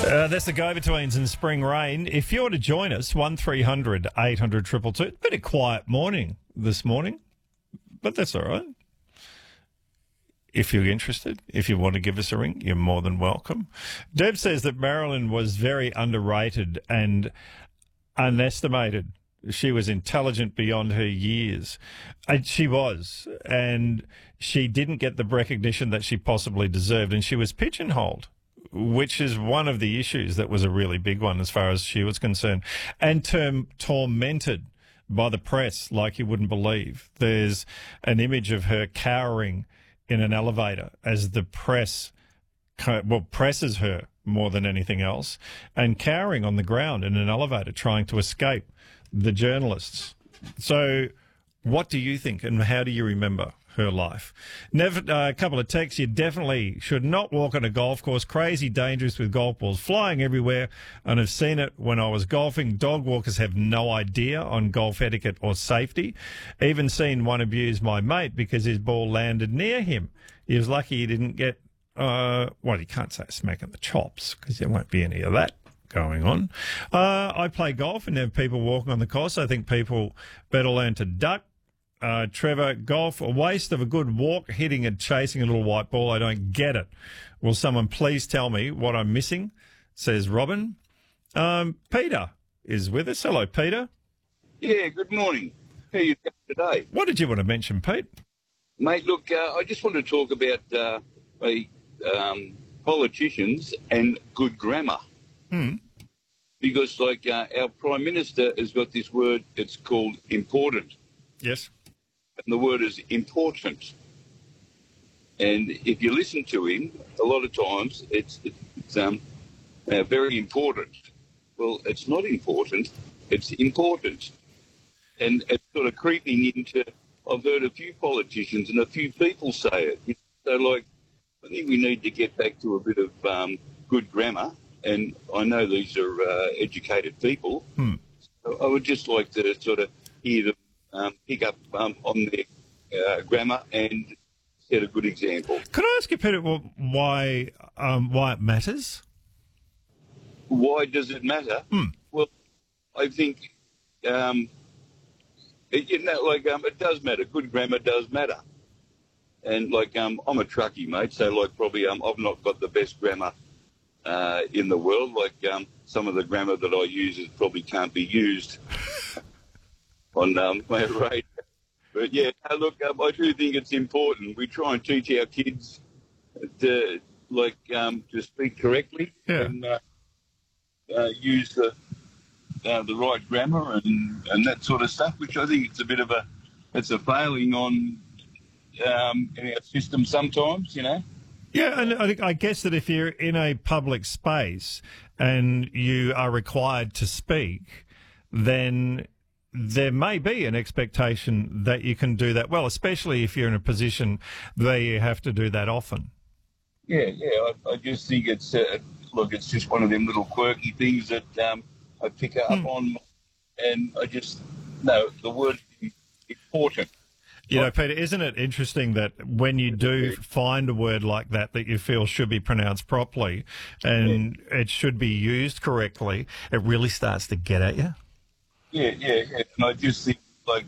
That's the go-betweens in spring rain. If you want to join us, 1300 800 222. Bit of quiet morning this morning, but that's all right. If you're interested, if you want to give us a ring, you're more than welcome. Deb says that Marilyn was very underrated and unestimated. She was intelligent beyond her years. And she was. And she didn't get the recognition that she possibly deserved. And she was pigeonholed, which is one of the issues that was a really big one as far as she was concerned. And tormented by the press like you wouldn't believe. There's an image of her cowering in an elevator as the press, presses her more than anything else, and cowering on the ground in an elevator trying to escape the journalists. So what do you think and how do you remember her life? A couple of texts. You definitely should not walk on a golf course. Crazy dangerous with golf balls flying everywhere, and I've seen it when I was golfing. Dog walkers have no idea on golf etiquette or safety. Even seen one abuse my mate because his ball landed near him. He was lucky he didn't get, you can't say smack in the chops because there won't be any of that going on. I play golf and have people walking on the course. I think people better learn to duck. Trevor, golf, a waste of a good walk, hitting and chasing a little white ball. I don't get it. Will someone please tell me what I'm missing? Says Robin. Peter is with us. Hello, Peter. Yeah, good morning. How are you today? What did you want to mention, Pete? Mate, look, I just want to talk about politicians and good grammar. Because, our Prime Minister has got this word, it's called important. Yes. And the word is important. And if you listen to him, a lot of times it's very important. Well, it's not important, it's important. And it's sort of creeping into, I've heard a few politicians and a few people say it. So, I think we need to get back to a bit of good grammar. And I know these are educated people. So I would just like to sort of hear them pick up on their grammar and set a good example. Could I ask you, Peter, why it matters? Why does it matter? Well, I think it does matter. Good grammar does matter. And I'm a truckie, mate, so probably I've not got the best grammar in the world. Some of the grammar that I use probably can't be used on my radio. But yeah, look, I do think it's important. We try and teach our kids to speak correctly and use the right grammar and that sort of stuff, which I think it's a failing on in our system sometimes, Yeah, and I guess that if you're in a public space and you are required to speak, then there may be an expectation that you can do that well, especially if you're in a position where you have to do that often. Yeah, I just think it's it's just one of them little quirky things that I pick up on, and I just know the word is important. You know, Peter, isn't it interesting that when you do find a word like that you feel should be pronounced properly and it should be used correctly, it really starts to get at you? Yeah. And I just think,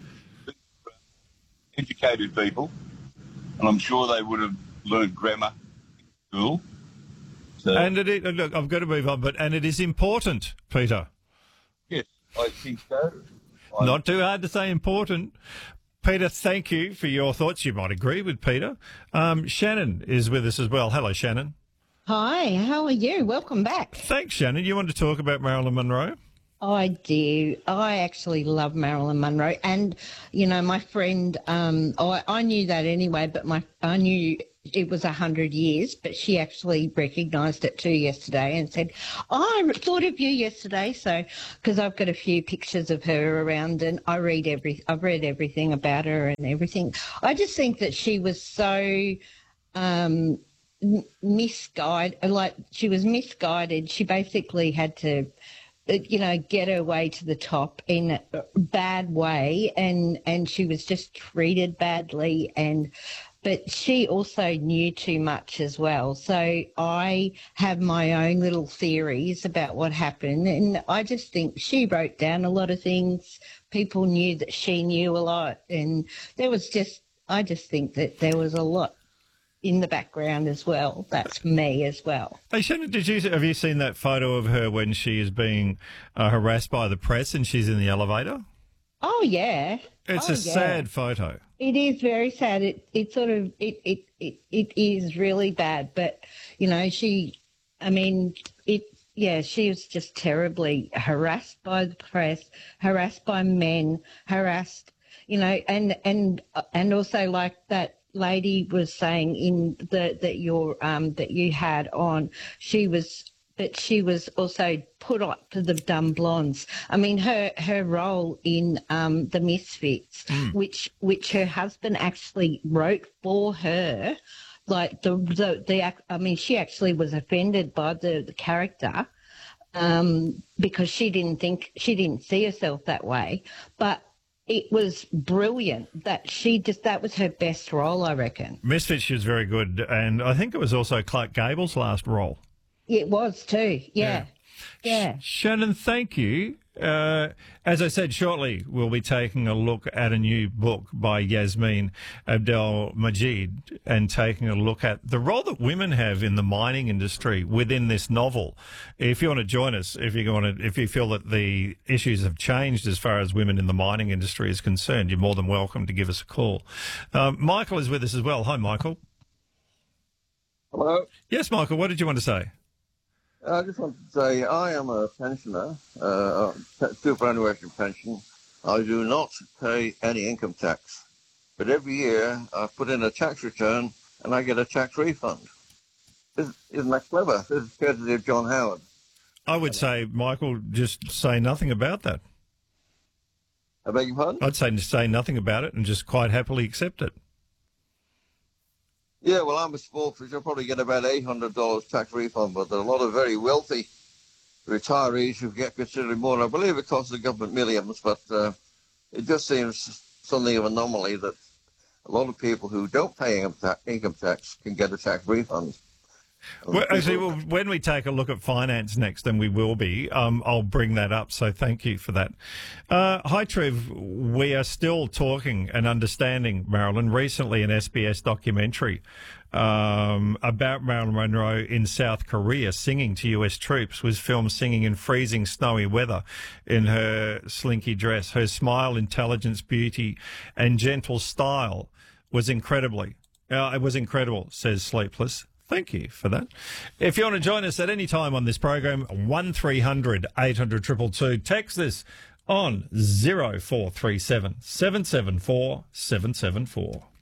educated people, and I'm sure they would have learned grammar in school. So, and look, I've got to move on, and it is important, Peter. Yes, I think so. Not too hard to say important. Peter, thank you for your thoughts. You might agree with Peter. Shannon is with us as well. Hello, Shannon. Hi, how are you? Welcome back. Thanks, Shannon. You want to talk about Marilyn Monroe? I do. I actually love Marilyn Monroe. And, my friend, I knew that anyway, but I knew it was 100 years, but she actually recognised it too yesterday and said, I thought of you yesterday. So, because I've got a few pictures of her around and I've read everything about her and everything. I just think that she was so misguided, she was misguided. She basically had to get her way to the top in a bad way, and she was just treated badly, and but she also knew too much as well. So I have my own little theories about what happened, and I just think she wrote down a lot of things. People knew that she knew a lot, and I just think that there was a lot in the background as well. That's me as well. Hey, Shannon, have you seen that photo of her when she is being harassed by the press and she's in the elevator? Oh yeah, It's a sad photo. It is very sad. It is really bad. But she was just terribly harassed by the press, harassed by men, harassed, and also like that lady was saying that you had on, she was also put up to the dumb blondes. I mean, her role in the Misfits, which her husband actually wrote for her, like she actually was offended by the character because she didn't see herself that way, but it was brilliant that was her best role, I reckon. Misfits, she was very good, and I think it was also Clark Gable's last role. It was too, yeah. Shannon, thank you. As I said, shortly we'll be taking a look at a new book by Yasmin Abdel-Majid and taking a look at the role that women have in the mining industry within this novel. If you want to join us, if you feel that the issues have changed as far as women in the mining industry is concerned, you're more than welcome to give us a call. Michael is with us as well. Hi, Michael. Hello. Yes, Michael, what did you want to say? I just want to say I am a pensioner, superannuation pension. I do not pay any income tax, but every year I put in a tax return and I get a tax refund. Isn't that clever? This is courtesy of John Howard. I would say, Michael, just say nothing about that. I beg your pardon? I'd say nothing about it and just quite happily accept it. Yeah, well, I'm a sportsman. I'll probably get about $800 tax refund, but there are a lot of very wealthy retirees who get considerably more. I believe it costs the government millions, but it just seems something of an anomaly that a lot of people who don't pay income tax can get a tax refund. Well, actually, when we take a look at finance next, and we will be, I'll bring that up. So thank you for that. Hi, Trev. We are still talking and understanding, Marilyn. Recently, an SBS documentary about Marilyn Monroe in South Korea singing to US troops was filmed singing in freezing snowy weather in her slinky dress. Her smile, intelligence, beauty, and gentle style was it was incredible, says Sleepless. Thank you for that. If you want to join us at any time on this program, 1300 800 222. Text this on 0437 774 774.